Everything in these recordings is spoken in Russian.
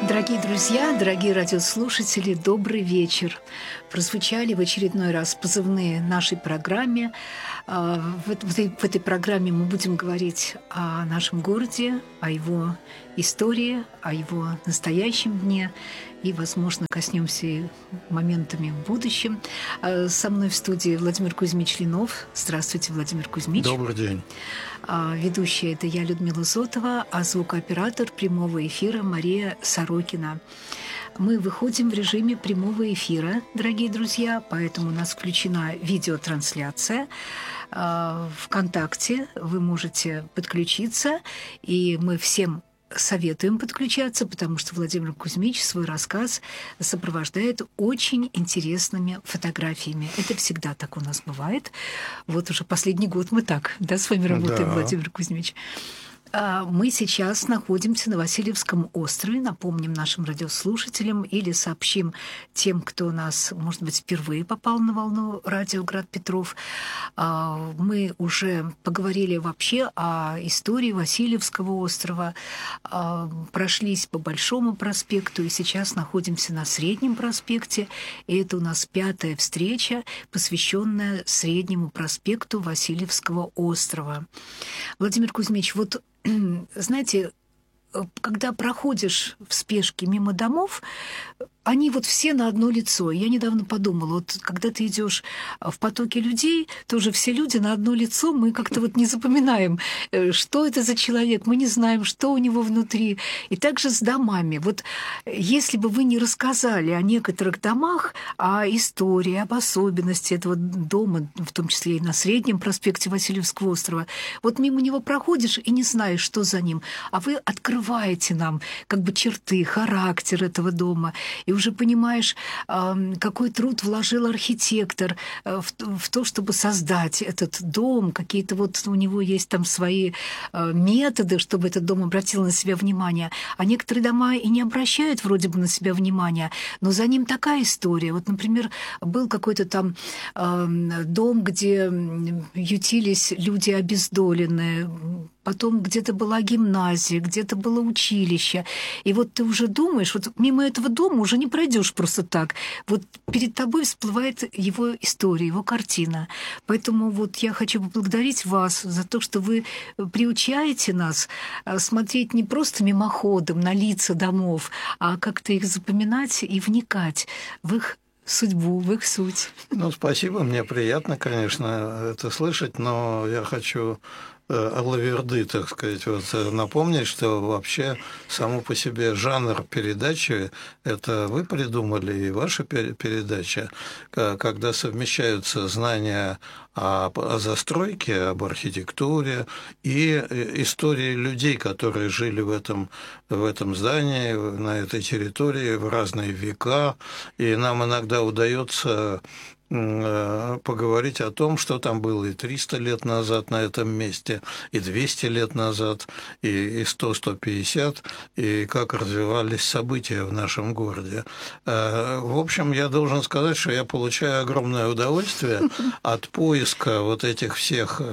Дорогие друзья, дорогие радиослушатели, добрый вечер. Прозвучали в очередной раз позывные нашей программе. В этой программе мы будем говорить о нашем городе, о его истории, о его настоящем дне и, возможно, коснемся и моментами в будущем. Со мной в студии Владимир Кузьмич Ленов. Здравствуйте, Владимир Кузьмич. Добрый день. Ведущая – это я, Людмила Зотова, а звукооператор прямого эфира Мария Сорокина. Мы выходим в режиме прямого эфира, дорогие друзья, поэтому у нас включена видеотрансляция. ВКонтакте вы можете подключиться, и мы всем советуем подключаться, потому что Владимир Кузьмич свой рассказ сопровождает очень интересными фотографиями. Это всегда так у нас бывает. Вот уже последний год мы так, с вами работаем, да. Владимир Кузьмич. Мы сейчас находимся на Васильевском острове. Напомним нашим радиослушателям или сообщим тем, кто нас, может быть, впервые попал на волну радио «Град Петров». Мы уже поговорили вообще о истории Васильевского острова, прошлись по Большому проспекту и сейчас находимся на Среднем проспекте. И это у нас 5-я встреча, посвященная Среднему проспекту Васильевского острова. Владимир Кузьмич, вот знаете, когда проходишь в спешке мимо домов, они вот все на одно лицо. Я недавно подумала, вот когда ты идешь в потоке людей, тоже все люди на одно лицо, мы как-то вот не запоминаем, что это за человек, мы не знаем, что у него внутри. И также с домами. Вот если бы вы не рассказали о некоторых домах, о истории, об особенности этого дома, в том числе и на Среднем проспекте Васильевского острова, вот мимо него проходишь и не знаешь, что за ним, а вы открываете нам как бы черты, характер этого дома, и уже понимаешь, какой труд вложил архитектор в то, чтобы создать этот дом. Какие-то вот у него есть там свои методы, чтобы этот дом обратил на себя внимание. А некоторые дома и не обращают вроде бы на себя внимания, но за ним такая история. Вот, например, был какой-то там дом, где ютились люди обездоленные, потом где-то была гимназия, где-то было училище. И вот ты уже думаешь, вот мимо этого дома уже не пройдешь просто так. Вот перед тобой всплывает его история, его картина. Поэтому вот я хочу поблагодарить вас за то, что вы приучаете нас смотреть не просто мимоходом на лица домов, а как-то их запоминать и вникать в их судьбу, в их суть. Спасибо, мне приятно, конечно, это слышать, но я хочу алаверды, так сказать, напомнить, что вообще само по себе жанр передачи – это вы придумали, и ваша передача, когда совмещаются знания о застройке, об архитектуре и истории людей, которые жили в этом здании, на этой территории в разные века, и нам иногда удается поговорить о том, что там было и 300 лет назад на этом месте, и 200 лет назад, и 100-150, и как развивались события в нашем городе. В общем, я должен сказать, что я получаю огромное удовольствие от поиска вот этих всех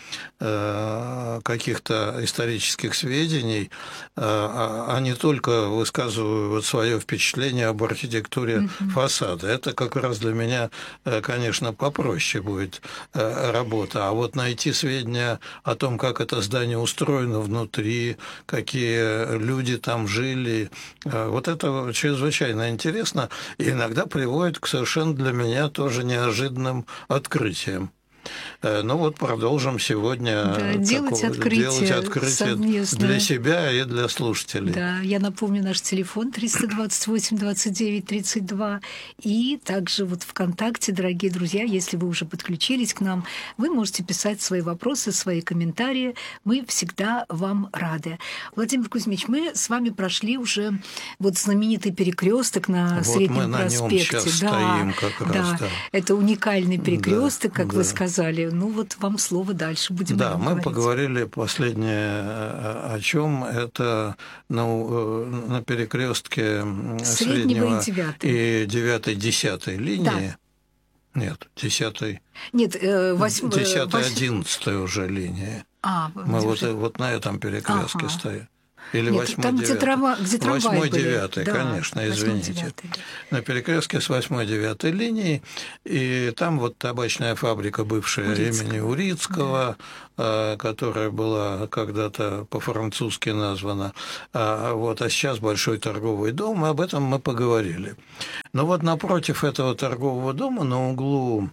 каких-то исторических сведений, а не только высказываю вот свое впечатление об архитектуре фасада. Это как раз для меня, конечно, попроще будет работа. А вот найти сведения о том, как это здание устроено внутри, какие люди там жили, вот это чрезвычайно интересно и иногда приводит к совершенно для меня тоже неожиданным открытиям. Ну вот продолжим сегодня делать открытие для себя и для слушателей. Да, я напомню наш телефон 328 29 32. И также вот ВКонтакте, дорогие друзья, если вы уже подключились к нам, вы можете писать свои вопросы, свои комментарии. Мы всегда вам рады. Владимир Кузьмич, мы с вами прошли уже вот знаменитый перекресток на Среднем проспекте. Мы на нем сейчас стоим как раз. Да. Это уникальный перекресток, как вы сказали. Ну вот вам слово дальше. Будем мы говорить. Поговорили последнее о чем. Это на перекрестке Среднего и 9-10 линии. Да. Нет, 10-й. Нет, 10-11 уже линии. Мы вот на этом перекрестке стоим. Или Нет, 8-й, там, 9-й? где трамваи 8-й, были. 9-й, Да, конечно, 8-й, извините. 9-й. На перекрестке с 8-й, 9-й линией. И там вот табачная фабрика, бывшая имени Урицкого, да, которая была когда-то по-французски названа. А сейчас большой торговый дом, об этом мы поговорили. Но вот напротив этого торгового дома на углу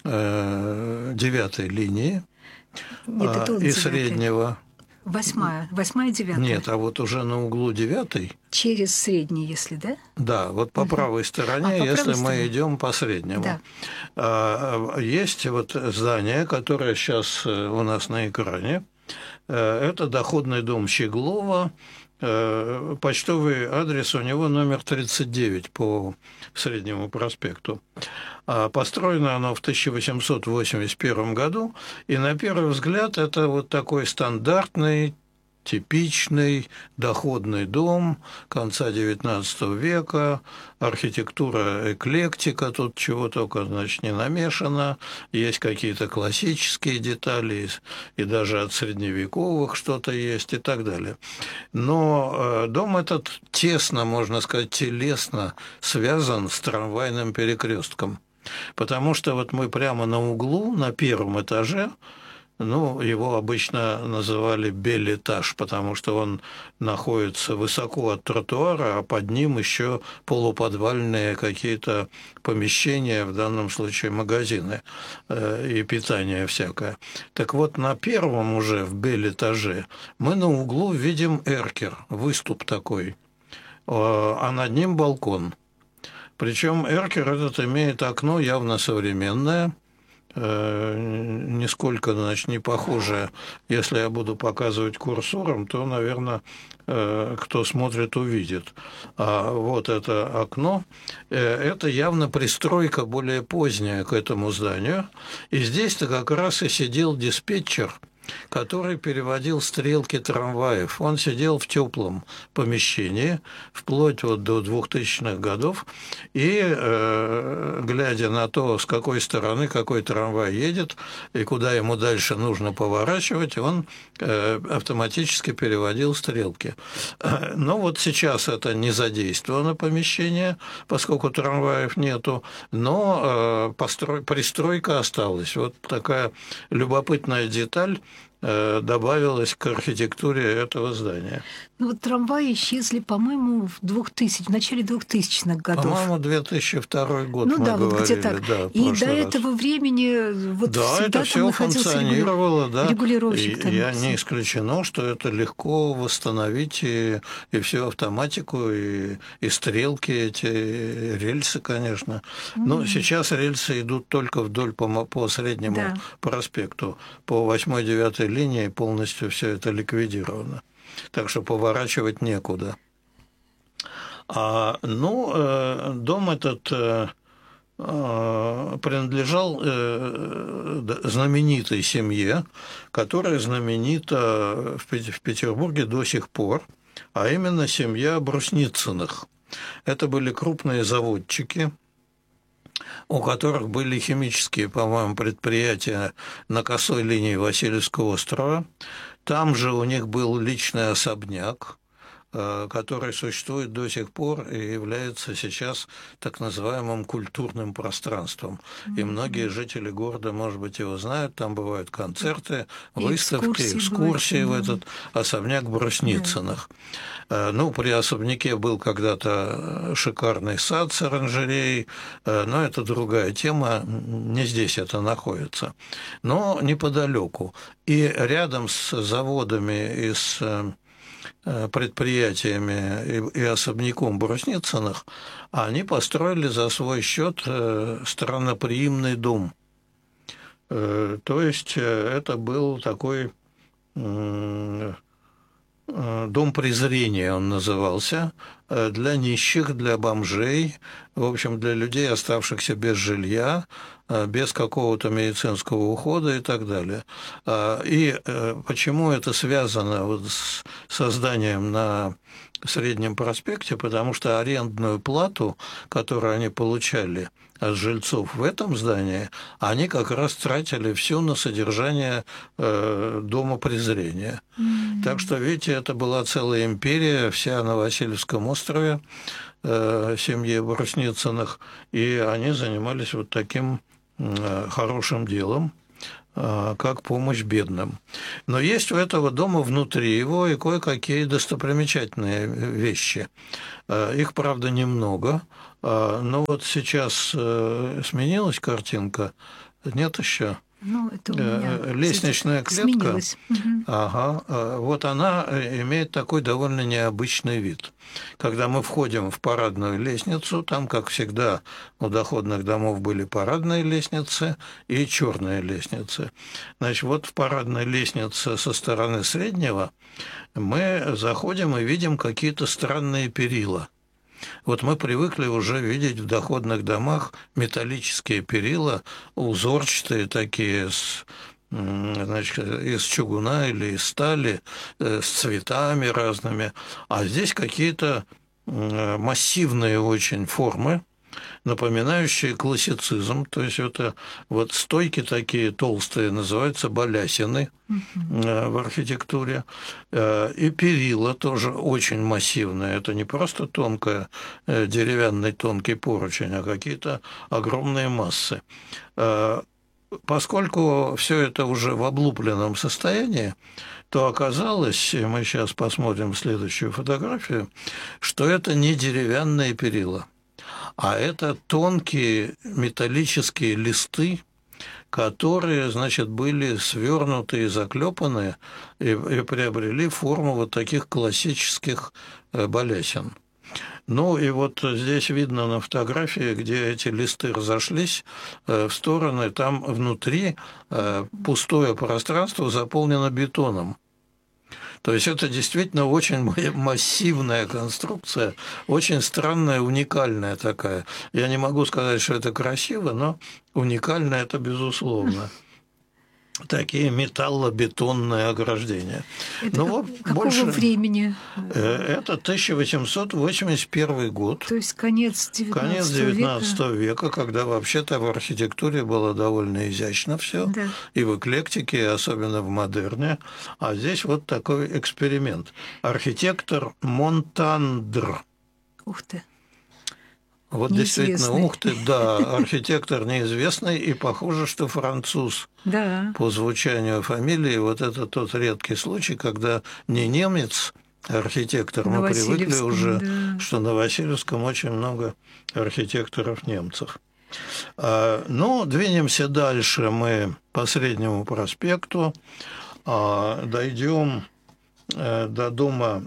9-й линии Нет, это он и 9-й. Среднего. 8-я, 9-я. Нет, а вот уже на углу 9-й. Через Средний, если, да? Да, вот по правой стороне, по если правой мы стороне. идем по Среднему. Да. Есть вот здание, которое сейчас у нас на экране. Это доходный дом Щеглова. Почтовый адрес у него номер 39 по Среднему проспекту. Построено оно в 1881 году, и на первый взгляд это вот такой стандартный, типичный доходный дом конца XIX века, архитектура эклектика, тут чего только, значит, не намешано, есть какие-то классические детали, и даже от средневековых что-то есть и так далее. Но дом этот тесно, можно сказать, телесно связан с трамвайным перекрестком, потому что вот мы прямо на углу, на первом этаже, его обычно называли «белетаж», потому что он находится высоко от тротуара, а под ним еще полуподвальные какие-то помещения, в данном случае магазины и питание всякое. Так вот, на первом уже, в белетаже, мы на углу видим эркер, выступ такой, а над ним балкон. Причем эркер этот имеет окно явно современное, нисколько, значит, не похоже. Если я буду показывать курсором, то, наверное, кто смотрит, увидит. А вот это окно, это явно пристройка более поздняя к этому зданию. И здесь-то как раз и сидел диспетчер, который переводил стрелки трамваев. Он сидел в теплом помещении вплоть вот до 2000-х годов, и, глядя на то, с какой стороны какой трамвай едет и куда ему дальше нужно поворачивать, он автоматически переводил стрелки. Но вот сейчас это не задействовано помещение, поскольку трамваев нету, но пристройка осталась. Вот такая любопытная деталь добавилось к архитектуре этого здания. Вот трамваи исчезли, по-моему, в начале 2000-х годов. По-моему, 2002 год мы да, говорили. вот где так. Да, и до этого времени вот да, всегда это все функционировало, да. Регулировщик. И не исключено, что это легко восстановить и всю автоматику, и стрелки, эти рельсы, конечно. Но сейчас рельсы идут только вдоль по Среднему проспекту. По 8-9 линии полностью все это ликвидировано. Так что поворачивать некуда. Дом этот принадлежал знаменитой семье, которая знаменита в Петербурге до сих пор, а именно семья Брусницыных. Это были крупные заводчики, у которых были химические, по-моему, предприятия на косой линии Васильевского острова. Там же у них был личный особняк, который существует до сих пор и является сейчас так называемым культурным пространством. И многие жители города, может быть, его знают, там бывают концерты, выставки, экскурсии в этот особняк Брусницыных. При особняке был когда-то шикарный сад с оранжереей, но это другая тема, не здесь это находится, но неподалеку. И рядом с заводами и с предприятиями и особняком Брусницыных они построили за свой счет странноприимный дом. То есть это был такой дом презрения, он назывался, для нищих, для бомжей, в общем, для людей, оставшихся без жилья, без какого-то медицинского ухода и так далее. И почему это связано вот с созданием на Среднем проспекте, потому что арендную плату, которую они получали от жильцов в этом здании, они как раз тратили все на содержание дома презрения. Так что, видите, это была целая империя, вся на Васильевском острове, семьи Брусницыных, и они занимались вот таким хорошим делом, как помощь бедным. Но есть у этого дома внутри его и кое-какие достопримечательные вещи. Их, правда, немного, но вот сейчас сменилась картинка, нет еще? Ну, это у меня, лестничная кстати, клетка. сменилась. Ага. Вот она имеет такой довольно необычный вид. Когда мы входим в парадную лестницу, там, как всегда, у доходных домов были парадные лестницы и черные лестницы. Значит, вот в парадной лестнице со стороны среднего мы заходим и видим какие-то странные перила. Вот мы привыкли уже видеть в доходных домах металлические перила, узорчатые такие, значит, из чугуна или из стали, с цветами разными. А здесь какие-то массивные очень формы, напоминающие классицизм. То есть это вот стойки такие толстые, называются балясины в архитектуре. И перила тоже очень массивные. Это не просто тонкая, деревянный тонкий поручень, а какие-то огромные массы. Поскольку все это уже в облупленном состоянии, то оказалось, и мы сейчас посмотрим следующую фотографию, что это не деревянные перила, а это тонкие металлические листы, которые, значит, были свернуты и заклепаны и приобрели форму вот таких классических балясин. Ну и вот здесь видно на фотографии, где эти листы разошлись в стороны, там внутри пустое пространство заполнено бетоном. То есть это действительно очень массивная конструкция, очень странная, уникальная такая. Я не могу сказать, что это красиво, но уникально это безусловно. Такие металлобетонные ограждения. Это но какого больше... времени? Это 1881 год. То есть конец 19 века, когда вообще-то в архитектуре было довольно изящно все, да. И в эклектике, и особенно в модерне. А здесь вот такой эксперимент. Архитектор Монтандр. Ух ты. Вот действительно, ух ты, да, архитектор неизвестный, и похоже, что француз. Да. По звучанию фамилии, вот это тот редкий случай, когда не немец, архитектор, мы привыкли уже, да. Что на Васильевском очень много архитекторов-немцев. Ну, двинемся дальше мы по Среднему проспекту, дойдем до дома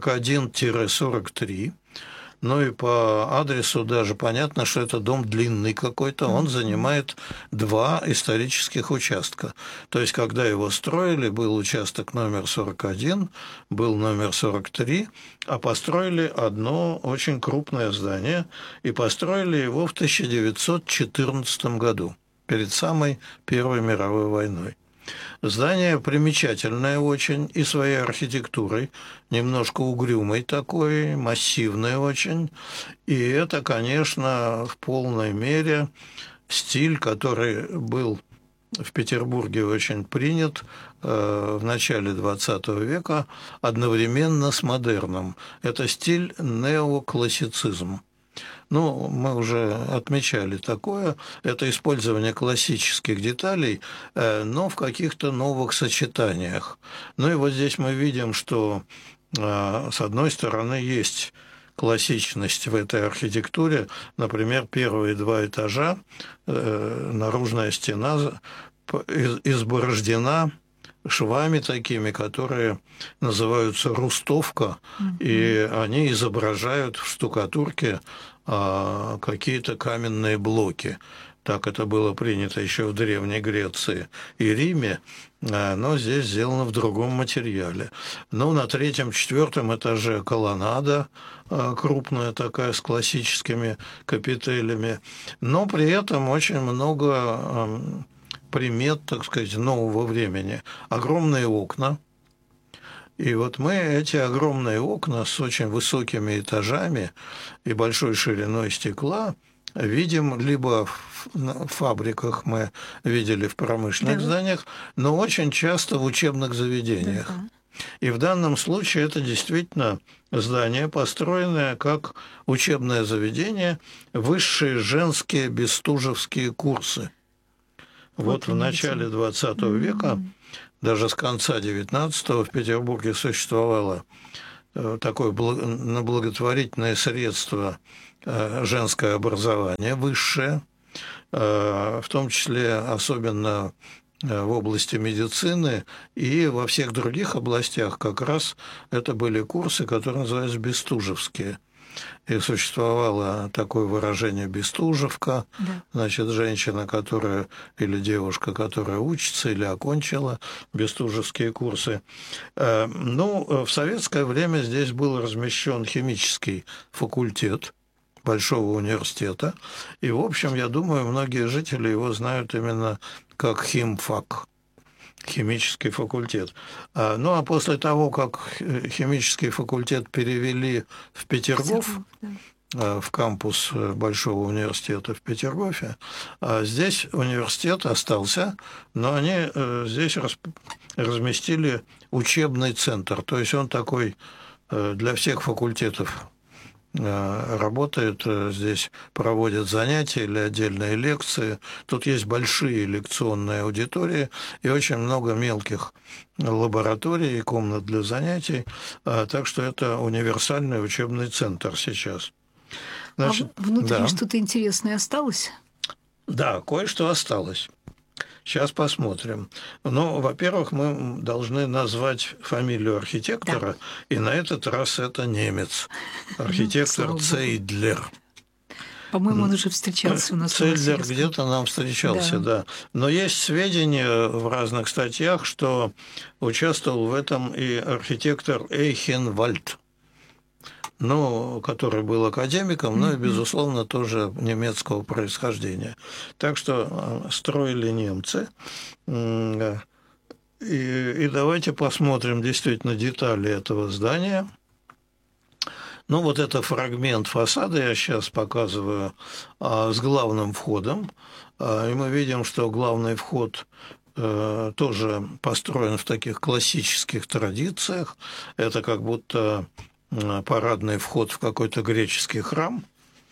41-43. Ну и по адресу даже понятно, что это дом длинный какой-то, он занимает 2 исторических участка. То есть, когда его строили, был участок номер 41, был номер 43, а построили одно очень крупное здание, и построили его в 1914 году, перед самой Первой мировой войной. Здание примечательное очень и своей архитектурой, немножко угрюмой такой, массивной очень. И это, конечно, в полной мере стиль, который был в Петербурге очень принят в начале XX века, одновременно с модерном. Это стиль неоклассицизм. Ну, мы уже отмечали такое, это использование классических деталей, но в каких-то новых сочетаниях. Ну и вот здесь мы видим, что с одной стороны есть классичность в этой архитектуре, например, первые 2 этажа, наружная стена изборождена швами такими, которые называются рустовка, и они изображают в штукатурке какие-то каменные блоки. Так это было принято еще в Древней Греции и Риме, но здесь сделано в другом материале. Ну, на 3-4 этаже колоннада крупная такая, с классическими капителями, но при этом очень много примет, так сказать, нового времени. Огромные окна, И вот мы эти огромные окна с очень высокими этажами и большой шириной стекла видим либо в фабриках, мы видели в промышленных зданиях, но очень часто в учебных заведениях. И в данном случае это действительно здание, построенное как учебное заведение, высшие женские бестужевские курсы. Вот в начале XX века, даже с конца XIX, в Петербурге существовало такое на благотворительное средство женское образование высшее, в том числе особенно в области медицины и во всех других областях как раз это были курсы, которые называются бестужевские. И существовало такое выражение «бестужевка», значит, женщина, которая или девушка, которая учится или окончила бестужевские курсы. Ну, в советское время здесь был размещен химический факультет большого университета, и, в общем, я думаю, многие жители его знают именно как химфак, химический факультет. Ну, а после того, как химический факультет перевели в Петергоф, в кампус Большого университета в Петергофе, здесь университет остался, но они здесь разместили учебный центр, то есть он такой для всех факультетов работает, здесь проводят занятия или отдельные лекции. Тут есть большие лекционные аудитории и очень много мелких лабораторий и комнат для занятий. Так что это универсальный учебный центр сейчас. Значит, внутри что-то интересное осталось? Да, кое-что осталось. Сейчас посмотрим. Ну, во-первых, мы должны назвать фамилию архитектора, и на этот раз это немец. Архитектор Цейдлер. По-моему, он уже встречался у нас. Цейдлер где-то нам встречался, да. Но есть сведения в разных статьях, что участвовал в этом и архитектор Эйхенвальд, ну, который был академиком, но и, безусловно, тоже немецкого происхождения. Так что строили немцы. И давайте посмотрим действительно детали этого здания. Ну, вот это фрагмент фасада я сейчас показываю с главным входом. И мы видим, что главный вход тоже построен в таких классических традициях. Это как будто парадный вход в какой-то греческий храм.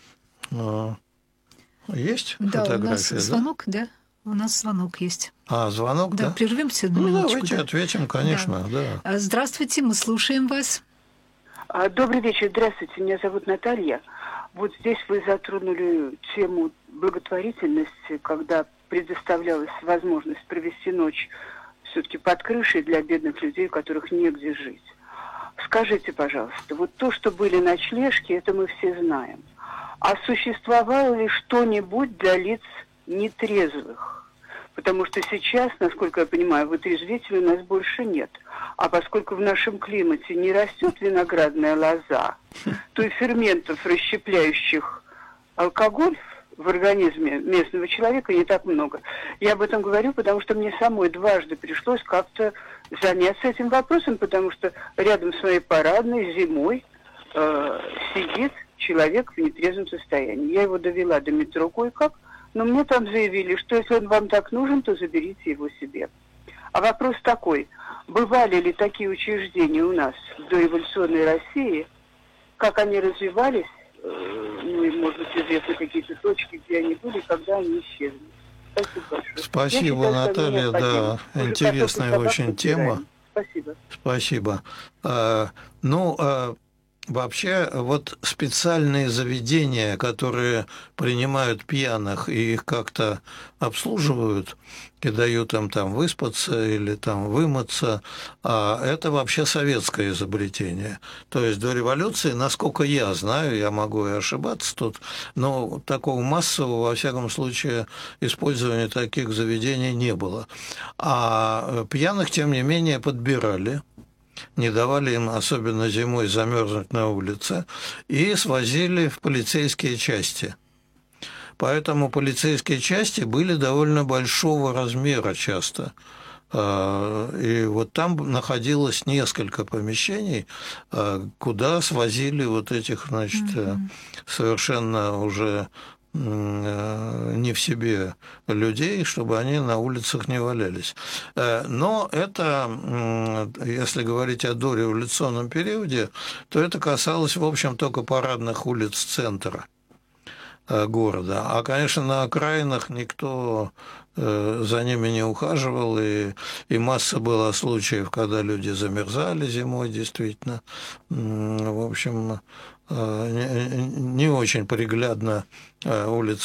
Есть фотография? Да, у нас звонок, да? У нас звонок есть. Звонок, да? Да, прервемся на минуточку. Ну, давайте ответим, конечно, да. Здравствуйте, мы слушаем вас. Добрый вечер, здравствуйте, меня зовут Наталья. Вот здесь вы затронули тему благотворительности, когда предоставлялась возможность провести ночь все-таки под крышей для бедных людей, у которых негде жить. Скажите, пожалуйста, вот то, что были ночлежки, это мы все знаем. А существовало ли что-нибудь для лиц нетрезвых? Потому что сейчас, насколько я понимаю, вытрезвителей у нас больше нет. А поскольку в нашем климате не растет виноградная лоза, то и ферментов, расщепляющих алкоголь в организме местного человека, не так много. Я об этом говорю, потому что мне самой дважды пришлось как-то заняться этим вопросом, потому что рядом с моей парадной зимой сидит человек в нетрезвом состоянии. Я его довела до метро кое-как, но мне там заявили, что если он вам так нужен, то заберите его себе. А вопрос такой, бывали ли такие учреждения у нас в дореволюционной России, как они развивались, ну и, может быть, известны какие-то точки, где они были, когда они исчезли. Спасибо большое. Спасибо, считаю, Наталья, да, интересная очень тема. Спасибо. Спасибо. Вообще, вот специальные заведения, которые принимают пьяных и их как-то обслуживают, и дают им там выспаться или там вымыться, это вообще советское изобретение. То есть до революции, насколько я знаю, я могу и ошибаться тут, но такого массового, во всяком случае, использования таких заведений не было. А пьяных, тем не менее, подбирали, не давали им, особенно зимой, замерзнуть на улице, и свозили в полицейские части. Поэтому полицейские части были довольно большого размера часто. И вот там находилось несколько помещений, куда свозили вот этих, значит, совершенно уже не в себе людей, чтобы они на улицах не валялись. Но это, если говорить о дореволюционном периоде, то это касалось, в общем, только парадных улиц центра города. А, конечно, на окраинах никто за ними не ухаживал, и масса была случаев, когда люди замерзали зимой, действительно. В общем, не очень приглядно улицы